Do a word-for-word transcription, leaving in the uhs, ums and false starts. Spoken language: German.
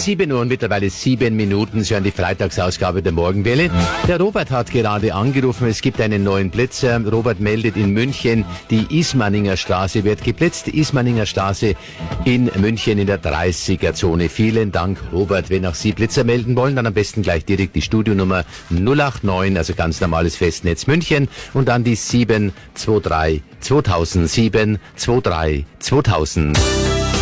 sieben Uhr und mittlerweile sieben Minuten. Sie hören die Freitagsausgabe der Morgenwelle. Der Robert hat gerade angerufen, es gibt einen neuen Blitzer. Robert meldet in München, die Ismaninger Straße wird geblitzt. Die Ismaninger Straße in München in der dreißiger Zone. Vielen Dank, Robert. Wenn auch Sie Blitzer melden wollen, dann am besten gleich direkt die Studionummer null acht neun, also ganz normales Festnetz München und dann die sieben zwei drei zweitausend, sieben zwei drei zweitausend.